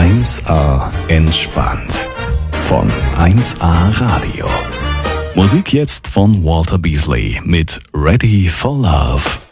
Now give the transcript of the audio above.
1A entspannt. Von 1A Radio. Musik jetzt von Walter Beasley mit Ready for Love.